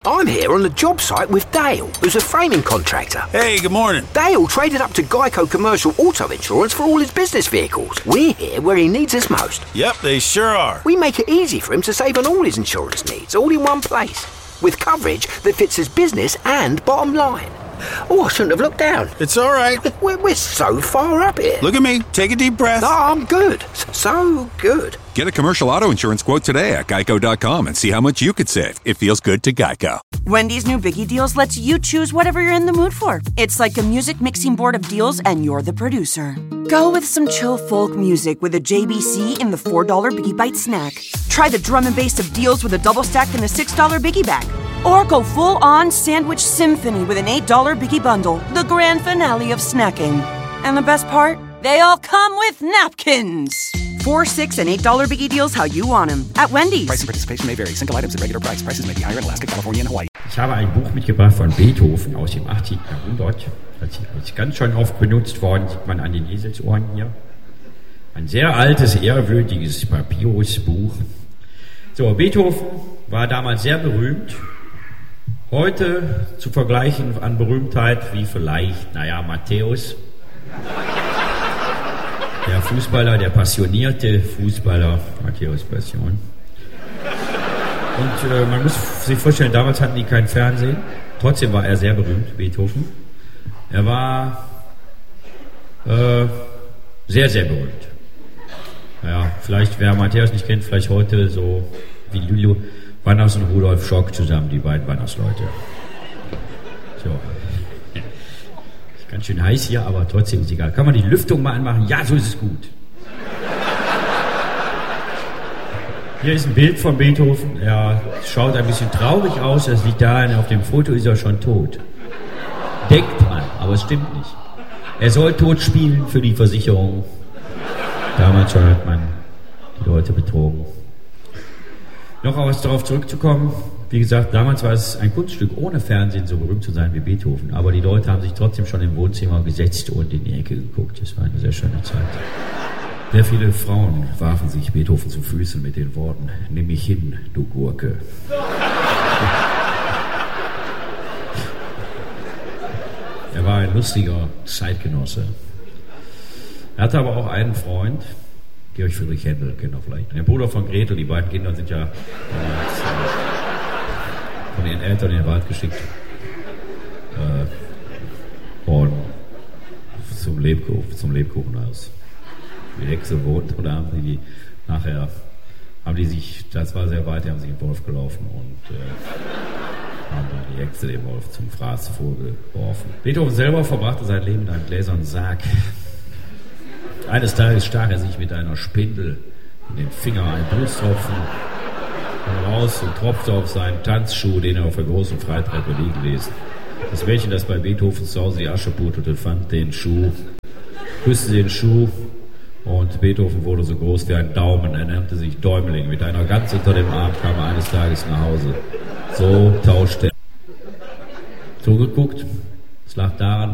I'm here on the job site with Dale, who's a framing contractor. Hey, good morning. Dale traded up to Geico Commercial Auto Insurance for all his business vehicles. We're here where he needs us most. Yep, they sure are. We make it easy for him to save on all his insurance needs, all in one place, with coverage that fits his business and bottom line. Oh, I shouldn't have looked down. It's all right. We're so far up here. Look at me. Take a deep breath. No, I'm good. So good. Get a commercial auto insurance quote today at Geico.com and see how much you could save. It feels good to Geico. Wendy's new Biggie Deals lets you choose whatever you're in the mood for. It's like a music mixing board of deals and you're the producer. Go with some chill folk music with a JBC in the $4 Biggie Bite snack. Try the drum and bass of deals with a double stack in the $6 Biggie Bag. Or go full-on sandwich symphony with an $8 Biggie Bundle, the grand finale of snacking. And the best part? They all come with napkins. $4, $6, and $8 Biggie Deals how you want them at Wendy's. Price and participation may vary. Single items at regular price. Prices may be higher in Alaska, California, and Hawaii. Ich habe ein Buch mitgebracht von Beethoven aus dem 18. Jahrhundert. Das ist ganz schon oft benutzt worden, sieht man an den Eselsohren hier. Ein sehr altes, ehrwürdiges Papyrusbuch. So, Beethoven war damals sehr berühmt. Heute zu vergleichen an Berühmtheit wie vielleicht, Matthäus. Der Fußballer, der passionierte Fußballer, Matthäus Passion. Und man muss sich vorstellen, damals hatten die kein Fernsehen. Trotzdem war er sehr berühmt, Beethoven. Er war sehr, sehr berühmt. Ja, vielleicht, wer Matthäus nicht kennt, vielleicht heute so wie Lulu Wanners und Rudolf Schock zusammen, die beiden Wanners-Leute. So. Ist ganz schön heiß hier, aber trotzdem ist egal. Kann man die Lüftung mal anmachen? Ja, so ist es gut. Hier ist ein Bild von Beethoven. Er schaut ein bisschen traurig aus. Das liegt daran, auf dem Foto ist er schon tot. Denkt man, aber es stimmt nicht. Er soll tot spielen für die Versicherung. Damals schon hat man die Leute betrogen. Noch was darauf zurückzukommen. Wie gesagt, damals war es ein Kunststück, ohne Fernsehen so berühmt zu sein wie Beethoven. Aber die Leute haben sich trotzdem schon im Wohnzimmer gesetzt und in die Ecke geguckt. Das war eine sehr schöne Zeit. Sehr viele Frauen warfen sich Beethoven zu Füßen mit den Worten: Nimm mich hin, du Gurke. Er war ein lustiger Zeitgenosse. Er hatte aber auch einen Freund, Georg Friedrich Händel, kennt ihr vielleicht. Der Bruder von Gretel, die beiden Kinder sind ja von ihren Eltern in den Wald geschickt. Und zum Lebkuchenhaus. Die Hexe wohnt, und da haben die nachher, das war sehr weit, die haben sich in den Wolf gelaufen und haben dann die Hexe dem Wolf zum Fraß vorgeworfen. Beethoven selber verbrachte sein Leben in einem gläsernen Sarg. Eines Tages stach er sich mit einer Spindel in den Finger, einen Blutstropfen raus und tropfte auf seinen Tanzschuh, den er auf der großen Freitreppe liegen ließ. Das Mädchen, das bei Beethoven zu Hause die Asche putelte, fand den Schuh, küsste den Schuh, und Beethoven wurde so groß wie ein Daumen. Er nannte sich Däumling. Mit einer Gans unter dem Arm kam er eines Tages nach Hause. So tauschte er. So geguckt. Es lag daran,